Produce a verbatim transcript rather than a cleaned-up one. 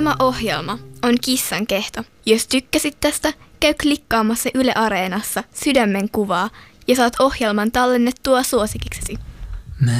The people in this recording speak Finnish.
Kuulema ohjelma on Kissan kehto. Jos tykkäsit tästä, käy klikkaamassa Yle Areenassa sydämen kuvaa ja saat ohjelman tallennettua suosikiksesi.